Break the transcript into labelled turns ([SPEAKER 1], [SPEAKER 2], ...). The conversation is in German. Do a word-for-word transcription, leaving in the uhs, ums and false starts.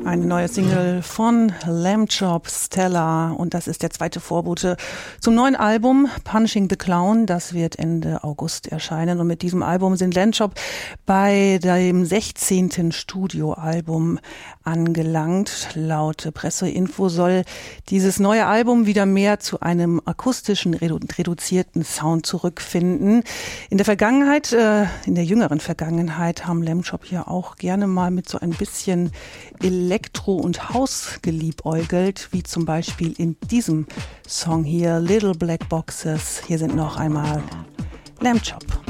[SPEAKER 1] Eine neue Single von Lamb Chop, Stella, und das ist der zweite Vorbote zum neuen Album Punching the Clown. Das wird Ende August erscheinen, und mit diesem Album sind Lamb Chop bei dem sechzehnten Studioalbum angelangt. Laut Presseinfo soll dieses neue Album wieder mehr zu einem akustischen, redu- reduzierten Sound zurückfinden. In der Vergangenheit, äh, in der jüngeren Vergangenheit haben Lamb Chop hier auch gerne mal mit so ein bisschen Elektro und House geliebäugelt, wie zum Beispiel in diesem Song hier, Little Black Boxes. Hier sind noch einmal Lamb Chop.